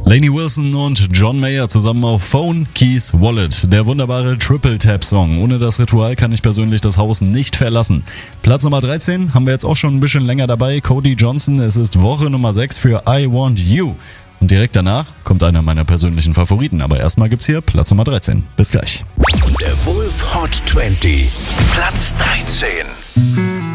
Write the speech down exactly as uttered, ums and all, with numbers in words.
Lainey Wilson und John Mayer zusammen auf Phone, Keys, Wallet. Der wunderbare Triple-Tap-Song. Ohne das Ritual kann ich persönlich das Haus nicht verlassen. Platz Nummer dreizehn haben wir jetzt auch schon ein bisschen länger dabei. Cody Johnson. Es ist Woche Nummer sechs für I Want You. Und direkt danach kommt einer meiner persönlichen Favoriten. Aber erstmal gibt's hier Platz Nummer dreizehn. Bis gleich. Der Wolf Hot zwanzig. Platz dreizehn.